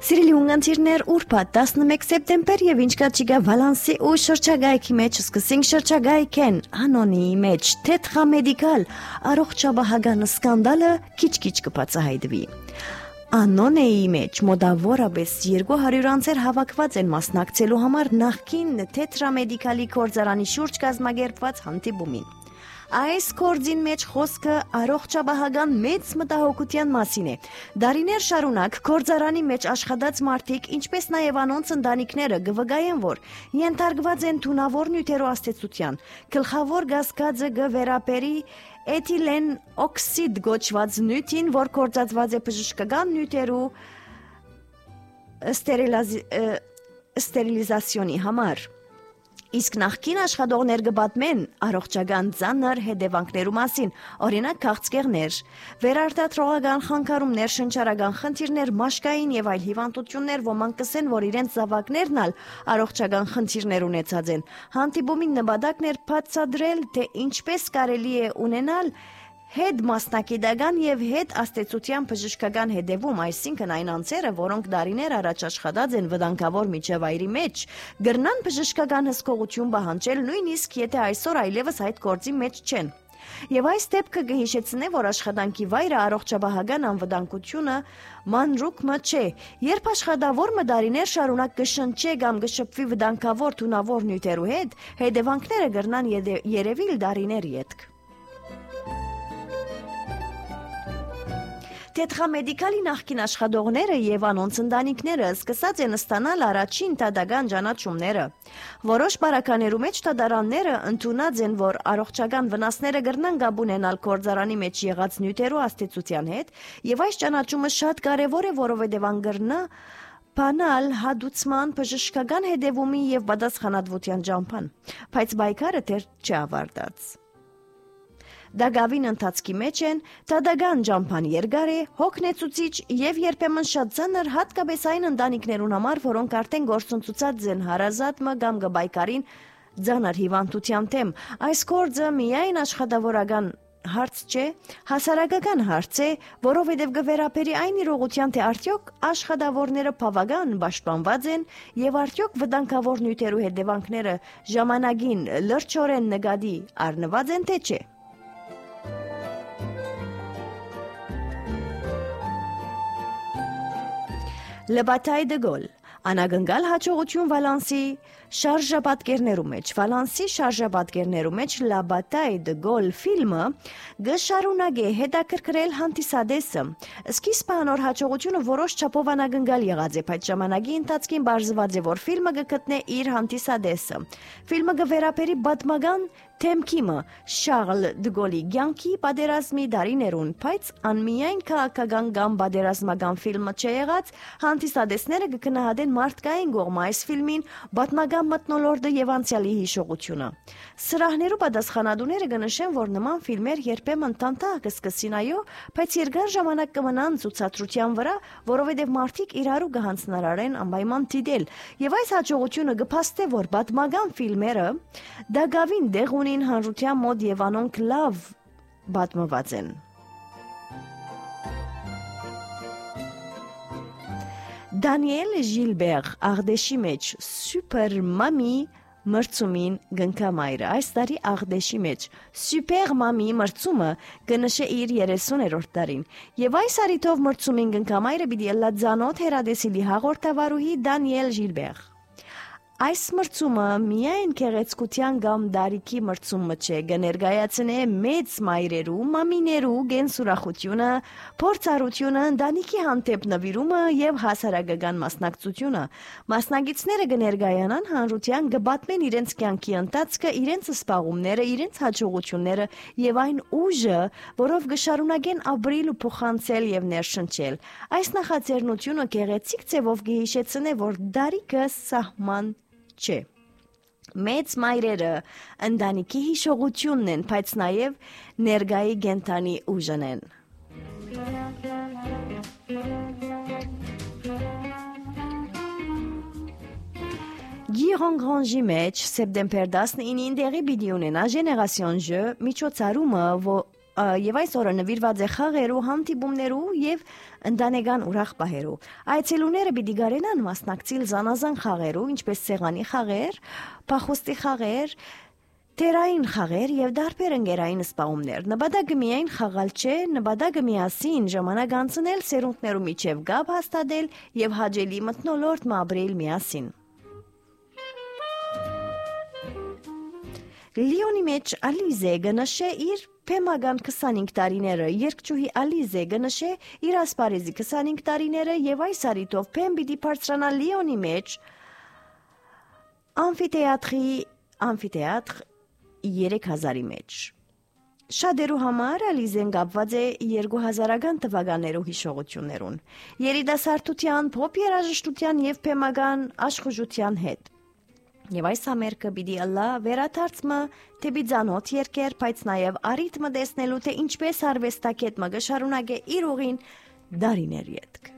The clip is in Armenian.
Սիրելի ունգանտիրներ, ուրբաթ 11 սեպտեմբեր եւ ինչքա Վալանսի ու շրջագայքի մեջ սկսենք շրջագայքեն անոնիի մեջ թեթրամեդիկալ առողջապահական սկանդալը քիչ-քիչ կբացահայտվի։ Անոնեի մեջ մոտավորապես 200 անձեր հավաքված են մասնակցելու համար նախկին թեթրամեդիկալի կորձարանի շուրջ կազմակերպված հանդիպումին։ Այս կորձին մեջ խոսքը առողջապահական մեծ մտահոգության մասին է։ Դարիներ շարունակ կորձարանի մեջ աշխատած մարդիկ, ինչպես նաև անոնց ընտանիքները կվգայեն, որ ենթարկված են թունավոր նյութերու աստեցության։ Գլխավոր կասկածը կվերապերի էթիլեն օքսիդ գոչված նյութին, որ կործածված է բժշկական նյութերու ստերիլիզացիոնի համար։ Իսկ նախկին աշխատողներ կպատմեն առողջական ծանր հետևանքներու մասին, օրինակ քաղցկեղներ, վերարտադրողական խանգարումներ, շնչառական խնդիրներ, մաշկային եւ այլ հիվանդություններ, ոմանք կսեն, որ իրենց զավակներն ալ առողջական խնդիրներ ունեցած են։ Հանդիպումին նպատակն էր բացատրել, թե ինչպես կարելի է ունենալ հետ մասնակիտական եւ հետ աստեցության բժշկական հետևում, այսինքն այն անձերը, որոնք դարիներ առաջ աշխատած են վտանգավոր միջավայրի մեջ, գրնան բժշկական հսկողություն պահանջել, նույնիսկ եթե այսօր այլևս այդ գործի մեջ չեն։ Եվ այս դեպքը կհիշեցնե, որ աշխատանքի վայրը առողջապահական անվտանգությունը մանրուկը չէ, երբ աշխատավորը դարիներ շարունակ կշնչե կամ կշփվի վտանգավոր թունավոր նյութերու հետ, հետևանքները կրնան երևիլ դարիներ ետք։ Թեթրամեդիկալի նախկին աշխատողները եւ անոնց ընտանիքները սկսած են ստանալ առաջին տադական ճանաչումները։ Որոշ բարականերու մեջ տադարանները ընդունած են, որ առողջական վնասները կրնան գաբ ունենալ կորձարանի մեջ եղած նյութերու աստեցության հետ, եւ այս ճանաչումը շատ կարեւոր է, որովհետեւ անգրնա բանալ հադուցման բժշկական հետևումի եւ պատասխանատվության ճամփան, բայց բայկարը դեռ չավարտած։ Դագավին ընթացքի մեջ են, տադական ճամփան երկար է, հոգնեցուցիչ եւ երբեմն շատ ծանր, հատկապես այն ընտանիքներուն համար, որոնք արդեն գործընծուցած են հարազատը կամ գբայկարին ծանր հիվանդության թեմ։ Այս գործը միայն աշխատավորական հարց չէ, հասարակական հարց է, որովհետև կվերապերի այն իրողության, թե արդյոք աշխատավորները բավական պաշտպանված են եւ արդյոք վտանգավոր նյութերու հետևանքները ժամանակին լրջորեն նկատի առնված են, թե չէ։ Le Bataille de Gaulle Անագնգալ հաջողություն Վալանսի շարժապատկերներու մեջ։ Վալանսի շարժապատկերներու մեջ La Bataille de Gaulle ֆիլմը գշարունակե հետաքրքրել հանդիսադեսը։ Սկիզբը անոր հաջողությունը որոշ չափով անագնգալ եղած է, բայց ժամանակի ընթացքին բարձված է, որ ֆիլմը կգտնե իր հանդիսադեսը։ Ֆիլմը կվերապերի պատմական թեմքիմը Շարլ դը Գոլի կյանքի պատերազմի դարիներուն, բայց անմիայն քաղաքական կամ պատերազմական ֆիլմը չեղած, հանդիսադեսները կգնահատեն մարդկային կողմը այս ֆիլմին պատմական մթնոլորտը եւ անցյալի հիշողությունը։ Սրահներու պատասխանատուները կնշեն, որ նման ֆիլմեր երբեմն տանտա կսկսին, այո, բայց երկար ժամանակ կմնան ցուցադրության վրա, որովհետեւ մարդիկ իրարու կհանձնարարեն անպայման դիտել, եւ այս հաջողությունը կփաստե, որ պատմական ֆիլմերը դագավին դեղ ունին հանրության մոտ եւ անոնք լավ պատմված են։ Դանիել Ժիլբեր Աղդեշի մեջ Սուպեր Մամի մրցումին գնքամայրը այս տարի Աղդեշի մեջ Սուպեր Մամի մրցումը կնշե իր 30-րդ տարին եւ այս արիթով մրցումին գնքամայրը պիտի լadzանոթ հերադեսիլի հաղորդավարուհի Դանիել Ժիլբեր Այս մրցումը միայն քեղեցկության կամ դարիքի մրցումը չէ, կներկայացնե մեծ մայրերու, մամիներու գենսուրախությունը, փորձառությունը, ընտանիքի հանդեպ նվիրումը եւ հասարակական մասնակցությունը։ Մասնակիցները կներկայանան հանրության, կպատմեն իրենց կյանքի ընթացքը, իրենց սպաղումները, իրենց հաջողությունները եւ այն ուժը, որով կշարունակեն ապրիլ ու փոխանցել եւ ներշնչել։ Այս նախաձեռնությունը գեղեցիկ ձևով կհիշեցնե, որ դարիքը սահման չէ։ Մեծ մայրերը ընտանիքի հիշողությունն են, բայց նաև ներգայի գենտանի ուժն են։ Գիրոն Գրանժի մեջ սեպտեմբեր 19-ին դեղի պիտի ունենա Génération J միջոցառումը, եւ այս օրը նվիրված է խաղերու, հանդիպումներու եւ ընտանեկան ուրախ պահերու։ Այցելուները պիտի գարենան մասնակցել զանազան խաղերու, ինչպես սեղանի խաղեր, փախուստի խաղեր, տերային խաղեր եւ դարբեր ընկերային սպասումներ։ Նպատակը միայն խաղալ չէ, նպատակը միասին ժամանակ անցնել, սերունդներու միջև գապ հաստատել եւ հաջելի մթնոլորտ ապրել միասին։ Լիոնի մեջ Ալիզե գնշե իր փեմական 25 տարիները, երկչուհի Ալիզե գնշե իր ասպարեզի 25 տարիները եւ այս արիտով փեմ պիտի բարձրանա Լիոնի մեջ ամֆիթեատր 3000-ի մեջ։ Շատերու համար Ալիզեն կապված է 2000-ական թվականներու հիշողություններուն, երիտասարդության, փոփ երաժշտության եւ փեմական աշխուժության հետ։ Եվ այս համերգը պիտի ըլլա վերադարձը դեպի ցանոթ երկեր, բայց նաև արիթմը տեսնելու թե ինչպես արվեստագետը կշարունակե իր ուղին դարիներ յետք։